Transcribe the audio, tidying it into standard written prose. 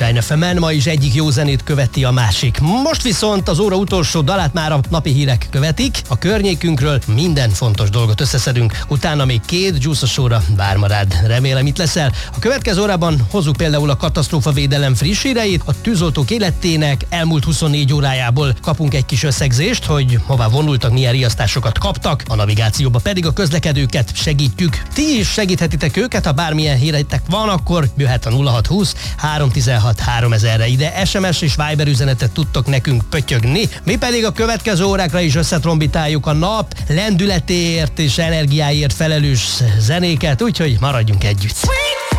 Shine FM-en ma is egyik jó zenét követi a másik. Most viszont az óra utolsó dalát már a napi hírek követik. A környékünkről minden fontos dolgot összeszedünk, utána még 2 Juice óra vár ma rád. Remélem itt leszel. A következő órában hozzuk például a katasztrófavédelem friss híreit, a tűzoltók életének elmúlt 24 órájából kapunk egy kis összegzést, hogy hová vonultak, milyen riasztásokat kaptak, a navigációba pedig a közlekedőket segítjük. Ti is segíthetitek őket, ha bármilyen híreitek van, akkor jöhet a 0620 316 3000-re ide. SMS és Viber üzenetet tudtok nekünk pötyögni. Mi pedig a következő órákra is összetrombitáljuk a nap lendületéért és energiáért felelős zenéket, úgyhogy maradjunk együtt.